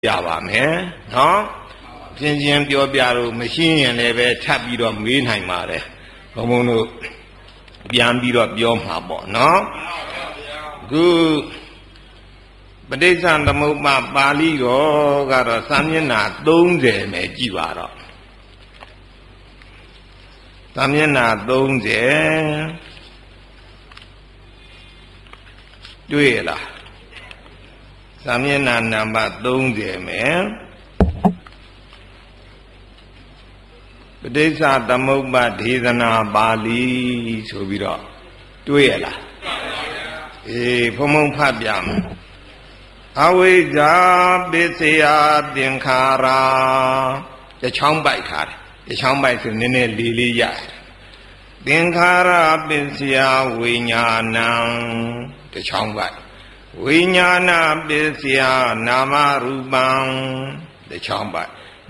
ရပါမယ်နော်ပြင်းပြင်းပြောပြလို့မရှိရင်လည်းပဲထပ်ပြီးတော့မေးနိုင်ပါတယ်ဘုံဘုံတို့ပြန်ပြီးတော့ပြောမှာပေါ့နော်ခုပဋိစ္စသမုပ္ပါပါဠိတော်ကတော့စာမျက်နှာ30ပဲကြည့်ပါတော့စာမျက်နှာ30တွေ့ရလားစာမျက်နှာနံပါတ်30မယ်ပဋိစ္စသမုပ္ပါဒေသနာပါဠိဆိုပြီးတော့တွေ့ရလားဖုံဖုံဖတ်ပြမယ်အဝိဇ္ဇာပစ္စယသင်္ခါရတချောင်းပိုက်ထားတယ်တချောင်းပိုက်ဆိုနည်းနည်းလေးလေးရတယ်သင်္ခါရပစ္စယဝိညာဏံတချောင်းပိုက်ဝိညာဏပစ္စယနာမရူပံတချောင်းပိုက်